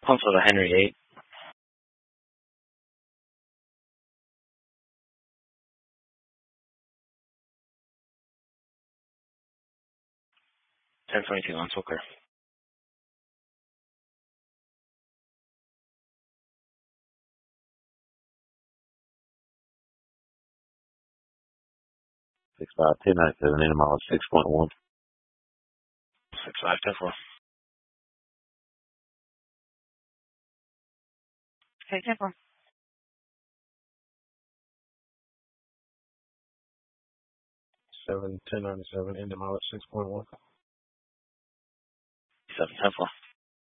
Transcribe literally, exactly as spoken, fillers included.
Pencil to Henry eight. ten twenty-two on Swicker. Six five ten ninety seven in mileage six point one. Six five ten four. Okay, ten four. Seven ten ninety seven in mileage six point one. Seven ten four.